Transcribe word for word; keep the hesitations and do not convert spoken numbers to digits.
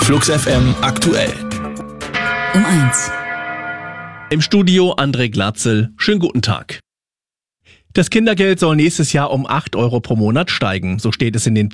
Flux F M aktuell. Um eins. Im Studio André Glatzel. Schönen guten Tag. Das Kindergeld soll nächstes Jahr um acht Euro pro Monat steigen. So steht es in den